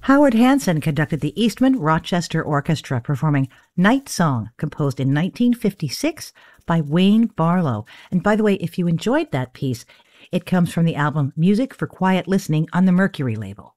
Howard Hanson conducted the Eastman Rochester Orchestra performing Night Song, composed in 1956 by Wayne Barlow. And by the way, if you enjoyed that piece, it comes from the album Music for Quiet Listening on the Mercury label.